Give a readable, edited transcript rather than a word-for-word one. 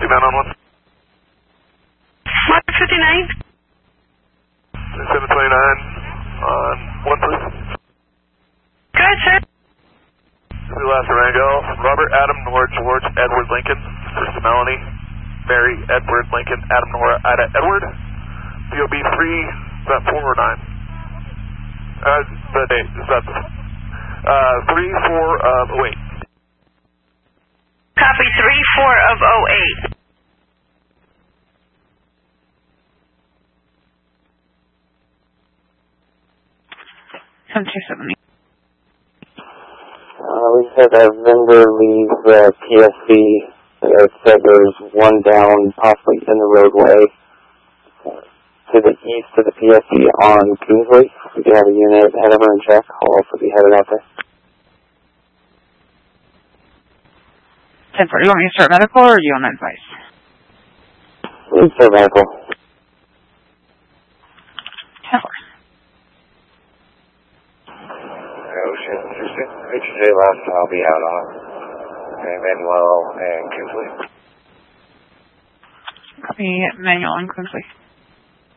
man on 1. 159. 729 on 1, please. Go ahead, sir. The last Rango. Robert, Adam, Nora, George, Edward, Lincoln. Krista, Melanie, Mary, Edward, Lincoln, Adam, Nora, Ida, Edward. DOB 3, is that 4 or 9? The date, is that 3-4 of 08. Copy 3-4 of 08. We had a vendor leave the PSC. It said there's one down, possibly in the roadway to the east of the PSC on Kingsley. We do have a unit head over and check. I'll also be headed out there. 10-4. You want me to start medical or are you on advice? Please start medical. 10-4. Ocean, HJ last, I'll be out on Manuel and Kingsley. Copy Manuel and Kingsley.